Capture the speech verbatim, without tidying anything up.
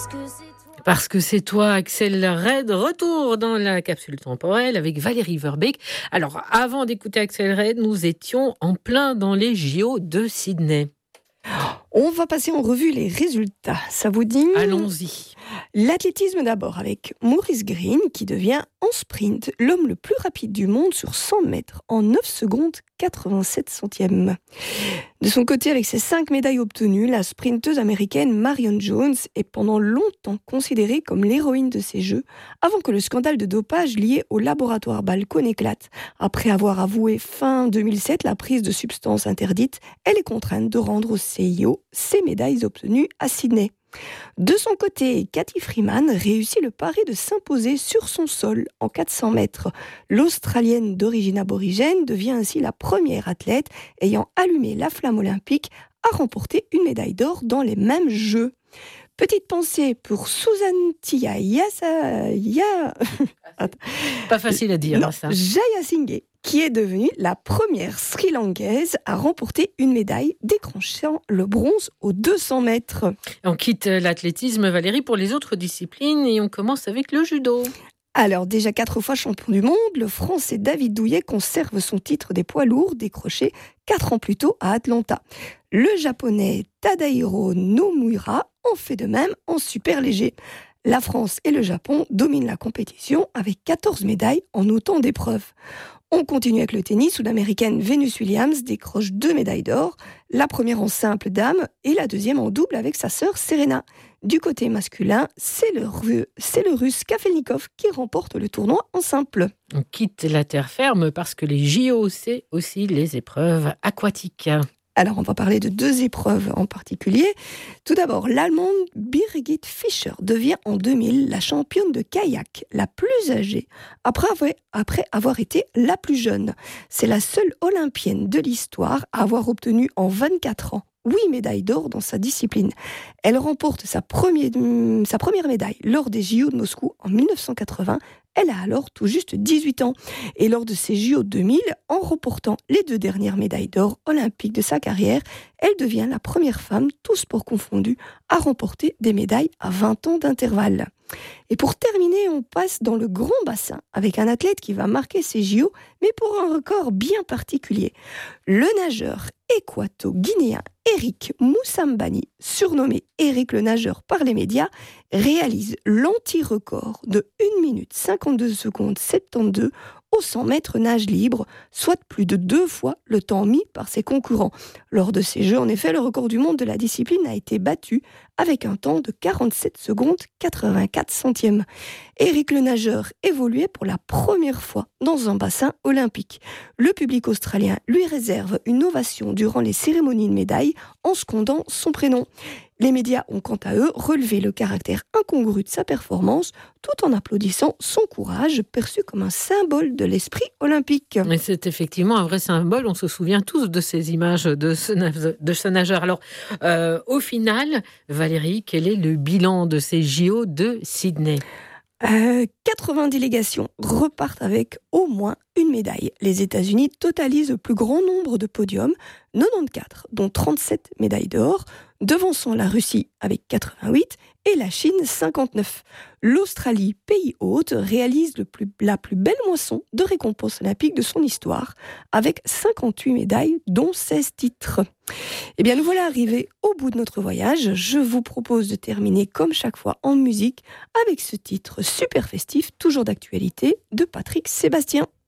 Parce que c'est toi, Axel Red, retour dans la capsule temporelle avec Valérie Verbeek. Alors, avant d'écouter Axel Red, nous étions en plein dans les J O de Sydney. On va passer en revue les résultats. Ça vous dit ? Allons-y. L'athlétisme d'abord avec Maurice Greene qui devient en sprint l'homme le plus rapide du monde sur cent mètres en neuf secondes quatre-vingt-sept centièmes. De son côté, avec ses cinq médailles obtenues, la sprinteuse américaine Marion Jones est pendant longtemps considérée comme l'héroïne de ces Jeux avant que le scandale de dopage lié au laboratoire Balco n'éclate. Après avoir avoué fin deux mille sept la prise de substances interdites, elle est contrainte de rendre au C I O ses médailles obtenues à Sydney. De son côté, Cathy Freeman réussit le pari de s'imposer sur son sol en quatre cents mètres. L'Australienne d'origine aborigène devient ainsi la première athlète ayant allumé la flamme olympique à remporter une médaille d'or dans les mêmes Jeux. Petite pensée pour Susan Tia Yasa... Ya... Pas facile à dire, non, ça. Jayasinghe, qui est devenue la première Sri-Lankaise à remporter une médaille, décrochant le bronze aux deux cents mètres. On quitte l'athlétisme, Valérie, pour les autres disciplines et on commence avec le judo. Alors, déjà quatre fois champion du monde, le Français David Douillet conserve son titre des poids lourds décroché quatre ans plus tôt à Atlanta. Le Japonais Tadahiro Nomura en fait de même en super léger. La France et le Japon dominent la compétition avec quatorze médailles en autant d'épreuves. On continue avec le tennis où l'américaine Venus Williams décroche deux médailles d'or, la première en simple dame et la deuxième en double avec sa sœur Serena. Du côté masculin, c'est le, Ru- c'est le Russe Kafelnikov qui remporte le tournoi en simple. On quitte la terre ferme parce que les J O, c'est aussi les épreuves aquatiques. Alors, on va parler de deux épreuves en particulier. Tout d'abord, l'Allemande Birgit Fischer devient en deux mille la championne de kayak la plus âgée, après avoir, après avoir été la plus jeune. C'est la seule olympienne de l'histoire à avoir obtenu en vingt-quatre ans huit médailles d'or dans sa discipline. Elle remporte sa première, sa première médaille lors des J O de Moscou en dix-neuf cent quatre-vingts. Elle a alors tout juste dix-huit ans. Et lors de ces J O deux mille, en remportant les deux dernières médailles d'or olympiques de sa carrière, elle devient la première femme, tous sports confondus, à remporter des médailles à vingt ans d'intervalle. Et pour terminer, on passe dans le grand bassin avec un athlète qui va marquer ses J O, mais pour un record bien particulier. Le nageur équato-guinéen Eric Moussambani, surnommé Eric le nageur par les médias, réalise l'anti-record de une minute cinquante-deux secondes soixante-douze au cent mètres nage libre, soit plus de deux fois le temps mis par ses concurrents. Lors de ces Jeux, en effet, le record du monde de la discipline a été battu avec un temps de quarante-sept secondes quatre-vingt-quatre centièmes. Eric le nageur évoluait pour la première fois dans un bassin olympique. Le public australien lui réserve une ovation durant les cérémonies de médailles en scandant son prénom. Les médias ont quant à eux relevé le caractère incongru de sa performance tout en applaudissant son courage perçu comme un symbole de l'esprit olympique. Mais c'est effectivement un vrai symbole, on se souvient tous de ces images de ce, de ce nageur. Alors, euh, au final, Valérie, quel est le bilan de ces J O de Sydney ? Euh, quatre-vingts délégations repartent avec au moins une médaille. Les États-Unis totalisent le plus grand nombre de podiums, quatre-vingt-quatorze, dont trente-sept médailles d'or, devançant la Russie avec quatre-vingt-huit et la Chine cinquante-neuf. L'Australie, pays hôte, réalise le plus, la plus belle moisson de récompenses olympiques de son histoire, avec cinquante-huit médailles, dont seize titres. Eh bien, nous voilà arrivés au bout de notre voyage. Je vous propose de terminer, comme chaque fois, en musique, avec ce titre super festif, toujours d'actualité, de Patrick Sébastien.